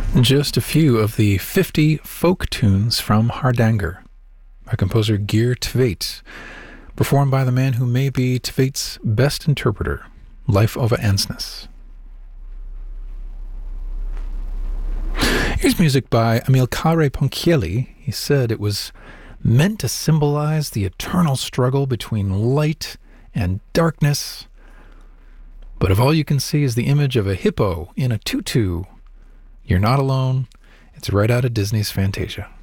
Just a few of the 50 folk tunes from Hardanger by composer Geir Tveit, performed by the man who may be Tveit's best interpreter, Leif Ove Ansnes. Here's music by Amilcare Ponchielli. He said it was meant to symbolize the eternal struggle between light and darkness. But if all you can see is the image of a hippo in a tutu, you're not alone. It's right out of Disney's Fantasia.